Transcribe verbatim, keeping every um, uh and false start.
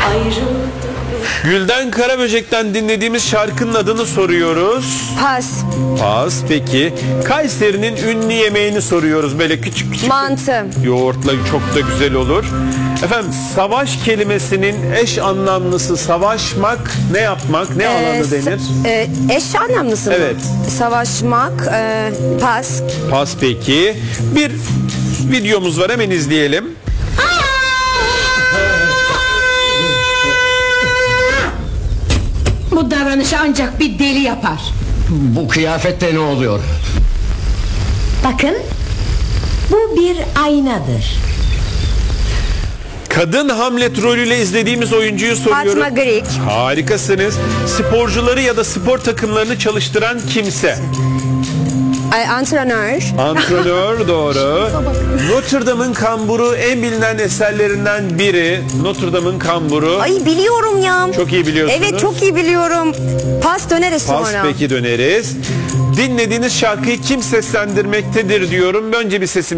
Gülden Karaböcek'ten dinlediğimiz şarkının adını soruyoruz. Pas. Pas. Peki. Kayseri'nin ünlü yemeğini soruyoruz. Böyle küçük küçük. Mantı. Yoğurtla çok da güzel olur. Efendim, savaş kelimesinin eş anlamlısı savaşmak, ne yapmak, ne alanda denir? E, eş anlamlısı mı? Evet. Savaşmak. E, pas. Pas peki. Bir videomuz var, hemen izleyelim. Bu davranışı ancak bir deli yapar. Bu kıyafette ne oluyor? Bakın, bu bir aynadır. Kadın Hamlet rolüyle izlediğimiz oyuncuyu soruyorum. Fatma Girik. Harikasınız. Sporcuları ya da spor takımlarını çalıştıran kimse? Ay, antrenör. Antrenör, doğru. Notre Dame'ın kamburu en bilinen eserlerinden biri. Notre Dame'ın kamburu. Ay, biliyorum ya. Çok iyi biliyorsunuz. Evet, çok iyi biliyorum. Pas, döneriz Pas sonra. peki, döneriz. Dinlediğiniz şarkıyı kim seslendirmektedir diyorum. Önce bir sesimizi